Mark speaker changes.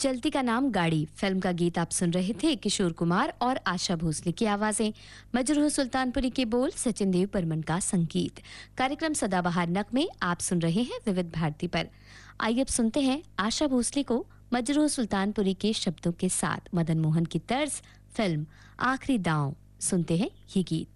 Speaker 1: चलती का नाम गाड़ी फिल्म का गीत आप सुन रहे थे। किशोर कुमार और आशा भोसले की आवाजें, मजरूह सुल्तानपुरी के बोल, सचिन देव बर्मन का संगीत। कार्यक्रम सदाबहार नग में आप सुन रहे हैं विविध भारती पर। आइए अब सुनते हैं आशा भोसले को मजरूह सुल्तानपुरी के शब्दों के साथ मदन मोहन की तर्ज फिल्म आखिरी दांव। सुनते हैं ये गीत।